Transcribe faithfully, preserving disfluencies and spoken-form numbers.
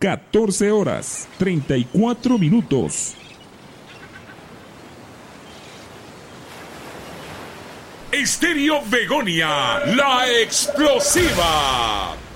catorce horas, treinta y cuatro minutos. Estéreo Begonia, la explosiva.